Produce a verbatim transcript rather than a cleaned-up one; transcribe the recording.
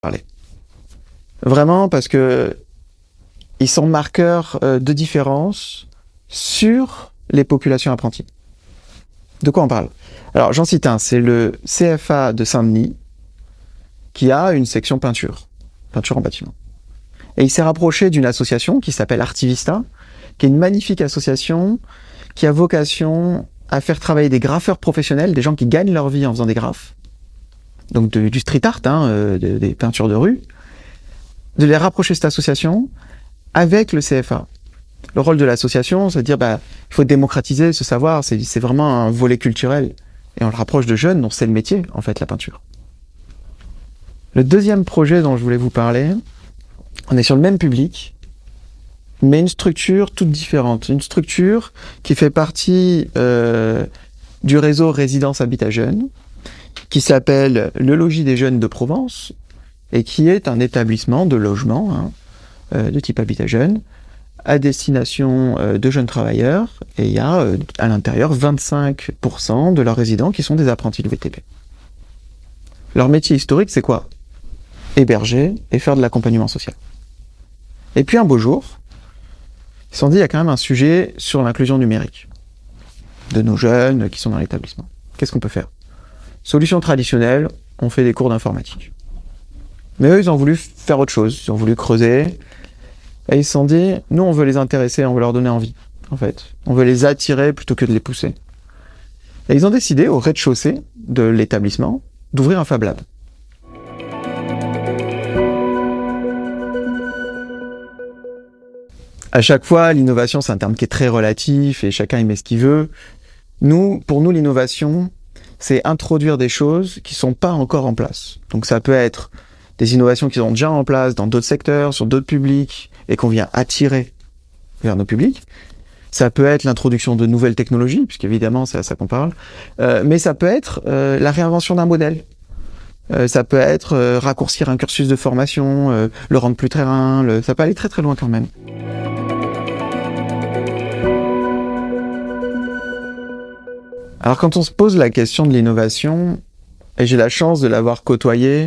parler. Vraiment parce que ils sont marqueurs euh, de différence sur les populations apprenties. De quoi on parle? Alors j'en cite un, c'est le C F A de Saint-Denis qui a une section peinture, peinture en bâtiment. Et il s'est rapproché d'une association qui s'appelle Artivista, qui est une magnifique association qui a vocation à faire travailler des graffeurs professionnels, des gens qui gagnent leur vie en faisant des graphes, donc de, du street art, hein, euh, de, des peintures de rue, de les rapprocher cette association avec le C F A. Le rôle de l'association, c'est de dire, bah, il faut démocratiser ce savoir, c'est, c'est vraiment un volet culturel. Et on le rapproche de jeunes dont c'est le métier, en fait, la peinture. Le deuxième projet dont je voulais vous parler, on est sur le même public, mais une structure toute différente. Une structure qui fait partie euh, du réseau Résidence Habitat Jeunes, qui s'appelle le Logis des Jeunes de Provence, et qui est un établissement de logement hein, euh, de type Habitat Jeunes, à destination euh, de jeunes travailleurs, et il y a euh, à l'intérieur vingt-cinq pour cent de leurs résidents qui sont des apprentis de V T P. Leur métier historique, c'est quoi? Héberger et faire de l'accompagnement social. Et puis un beau jour, ils se sont dit, il y a quand même un sujet sur l'inclusion numérique de nos jeunes qui sont dans l'établissement. Qu'est-ce qu'on peut faire? Solution traditionnelle, on fait des cours d'informatique. Mais eux, ils ont voulu faire autre chose, ils ont voulu creuser, et ils se sont dit, nous, on veut les intéresser, on veut leur donner envie, en fait. On veut les attirer plutôt que de les pousser. Et ils ont décidé, au rez-de-chaussée de l'établissement, d'ouvrir un Fab Lab. À chaque fois, l'innovation, c'est un terme qui est très relatif et chacun y met ce qu'il veut. Nous, pour nous, l'innovation, c'est introduire des choses qui sont pas encore en place. Donc ça peut être des innovations qui sont déjà en place dans d'autres secteurs, sur d'autres publics, et qu'on vient attirer vers nos publics. Ça peut être l'introduction de nouvelles technologies, puisqu'évidemment, c'est à ça qu'on parle. Euh, mais ça peut être euh, la réinvention d'un modèle. Euh, ça peut être euh, raccourcir un cursus de formation, euh, le rendre plus terrain, le... ça peut aller très très loin quand même. Alors quand on se pose la question de l'innovation, et j'ai la chance de l'avoir côtoyé